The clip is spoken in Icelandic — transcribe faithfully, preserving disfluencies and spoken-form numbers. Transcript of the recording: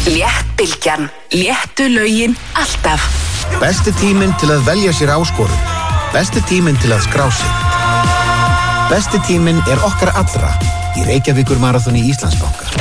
Léttbylgjan, léttu lögin alltaf. Besti tíminn til að velja sér áskorun. Besti tíminn til að skrá sig. Besti tíminn er okkar allra í Reykjavíkur maraþoni Íslandsbanka.